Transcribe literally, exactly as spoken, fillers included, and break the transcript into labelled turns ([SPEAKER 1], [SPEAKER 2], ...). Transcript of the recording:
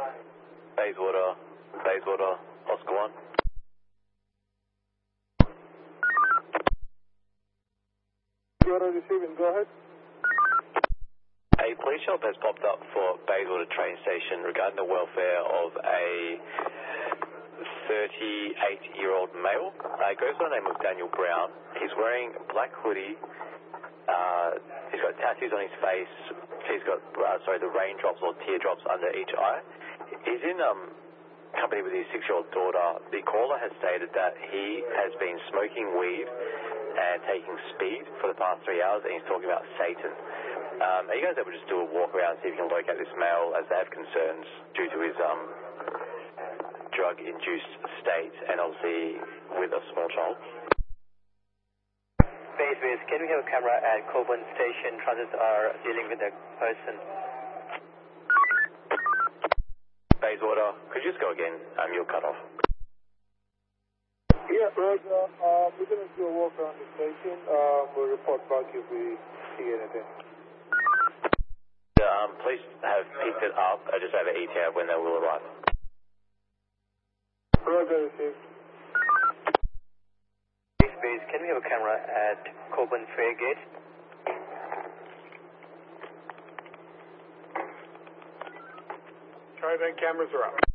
[SPEAKER 1] Bayswater, Bayswater, Oscar one.
[SPEAKER 2] Bayswater receiving, go ahead.
[SPEAKER 1] A police shop has popped up for Bayswater train station regarding the welfare of a thirty-eight-year-old male. Uh, he goes by the name of Daniel Brown. He's wearing a black hoodie. Uh, he's got tattoos on his face. He's got, uh, sorry, the raindrops or teardrops under each eye. He's in um, company with his six-year-old daughter. The caller has stated that he has been smoking weed and taking speed for the past three hours, and he's talking about Satan. Um, are you guys able to just do a walk around, see if you can locate this male, as they have concerns due to his um, drug-induced state and obviously with a small child?
[SPEAKER 3] Bayswater, can we have a camera at Coburn Station? Transits are dealing with the person.
[SPEAKER 1] Bayswater, could you just go again? Um, you're cut off.
[SPEAKER 2] Yeah, Roger. Uh, we're going to do a walk around the station. Uh, we'll report back if we see anything.
[SPEAKER 1] Um, police have picked it up. I just have an E T A when they will arrive.
[SPEAKER 2] Roger, received.
[SPEAKER 3] Bayswater, can we have a camera at Coburn Fairgate?
[SPEAKER 2] Try then, cameras are up.